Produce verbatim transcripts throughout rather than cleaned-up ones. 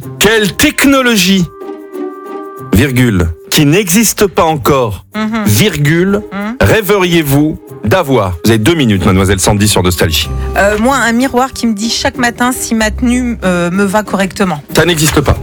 Quelle technologie, virgule, qui n'existe pas encore, Mhm. virgule, Mhm. rêveriez-vous d'avoir? Vous avez deux minutes, mademoiselle Sandy, sur Nostalgie. Euh, moi, un miroir qui me dit chaque matin si ma tenue euh, me va correctement. Ça n'existe pas.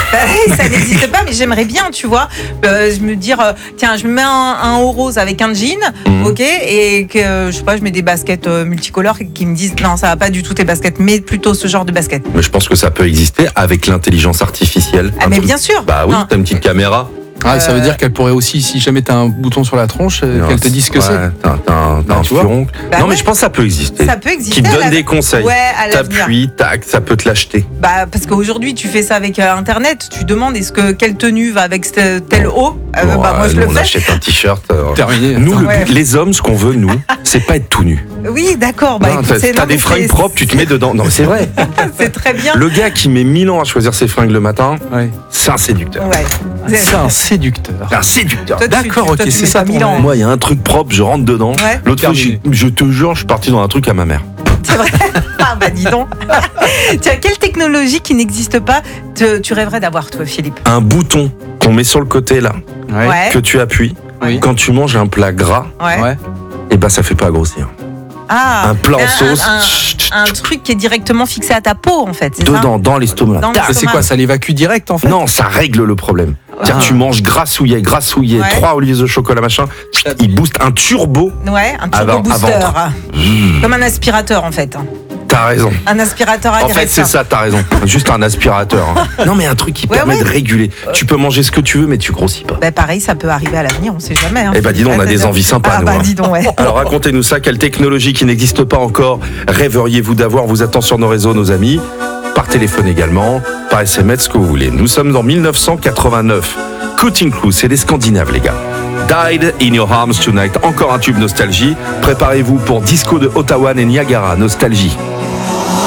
Ça n'existe pas, mais j'aimerais bien, tu vois. Euh, je me dire, euh, tiens, je me mets un, un haut rose avec un jean, Mhm. ok, et que je sais pas, je mets des baskets euh, multicolores qui me disent non, ça va pas du tout tes baskets, mais plutôt ce genre de baskets. Mais je pense que ça peut exister avec l'intelligence artificielle. Ah, Un mais truc- bien sûr. Bah oui, Non. t'as une petite caméra. Ah, ça veut Euh, dire qu'elle pourrait aussi, si jamais t'as un bouton sur la tronche, euh, Non, qu'elle te dise ce que ouais, c'est. T'as, t'as un, t'as Bah, un tu vois. furoncle. Bah non, ouais. mais je pense que ça peut exister. Ça peut exister. Qui te à donne la- des conseils. Ouais, à l'avenir. T'appuies, tac, ça peut te l'acheter. Bah, parce qu'aujourd'hui, tu fais ça avec euh, Internet. Tu demandes est-ce que quelle tenue va avec ce- tel haut. Euh, Bon, bah, moi, euh, je nous, le on fais. achète un t-shirt. euh, Terminé. Nous, le Ouais. but- les hommes, ce qu'on veut, nous, c'est pas être tout nu. Oui, d'accord. Bah, Non, écoute, t'as c'est- t'as non, des mais fringues c'est- propres, tu te mets dedans. Non, mais c'est vrai. C'est très bien. Le gars qui met mille ans à choisir ses fringues le matin, Ouais. c'est un séducteur. Ouais. C'est un séducteur. Un séducteur. Toi, tu- D'accord, toi, ok, tu c'est mets ça pas ton mille ans. rêve. Moi, il y a un truc propre, je rentre dedans. Ouais. L'autre fois, j'ai- Terminé. je te jure, je suis parti dans un truc à ma mère. C'est vrai. Ah bah dis donc. Tiens, quelle technologie qui n'existe pas te- tu rêverais d'avoir, toi, Philippe? Un bouton qu'on met sur le côté là, Ouais. que tu appuies. Oui. Quand tu manges un plat gras, Ouais. Ouais. et ben ça fait pas grossir. Ah, un plat en un- sauce, Un, chut, un truc qui est directement fixé à ta peau, en fait. C'est dedans, dans l'estomac. Dans Tac. Mais c'est quoi, ça l'évacue direct en fait? Non, ça règle le problème. C'est-à-dire Ah. tu manges grassouillet, grassouillet, Ouais. trois oliviers de chocolat, machin, il booste un turbo. ça Ouais, un turbo Avant- booster. avant. Comme un aspirateur, en fait. T'as raison. Un aspirateur à En fait, c'est ça, t'as raison. Juste un aspirateur. hein. Non, mais un truc qui Ouais, permet ouais. de réguler. Tu peux manger ce que tu veux, mais tu grossis pas. Bah, pareil, ça peut arriver à l'avenir, on sait jamais. Hein. Eh bah, dis donc, on a des envies sympas, Ah nous, bah, hein. dis donc, ouais. Alors racontez-nous ça, quelle technologie qui n'existe pas encore rêveriez-vous d'avoir? Vous attend sur nos réseaux, nos amis, par téléphone également, par S M S, ce que vous voulez. Nous sommes en mille neuf cent quatre-vingt-neuf. Cutting Crew, c'est des Scandinaves, les gars. Died in Your Arms Tonight, encore un tube nostalgie. Préparez-vous pour Disco de Ottawa et Niagara, nostalgie.